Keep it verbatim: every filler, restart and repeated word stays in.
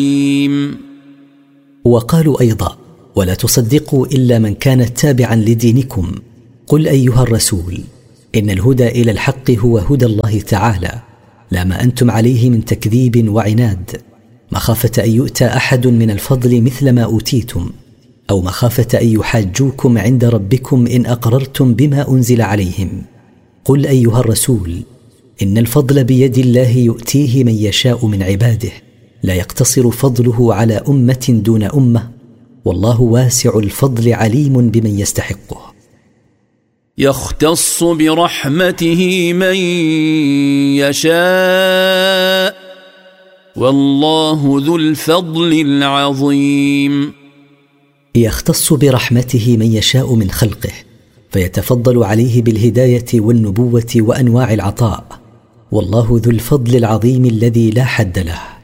وقالوا أيضا: ولا تصدقوا إلا من كان تابعا لدينكم. قل أيها الرسول: إن الهدى إلى الحق هو هدى الله تعالى، لا ما أنتم عليه من تكذيب وعناد، مخافة أن يؤتى أحد من الفضل مثل ما أوتيتم، أو مخافة أن يحاجوكم عند ربكم إن أقررتم بما أنزل عليهم. قل أيها الرسول: إن الفضل بيد الله يؤتيه من يشاء من عباده، لا يقتصر فضله على أمة دون أمة، والله واسع الفضل عليم بمن يستحقه. يختص برحمته من يشاء والله ذو الفضل العظيم. يختص برحمته من يشاء من خلقه، فيتفضل عليه بالهداية والنبوة وأنواع العطاء، والله ذو الفضل العظيم الذي لا حد له.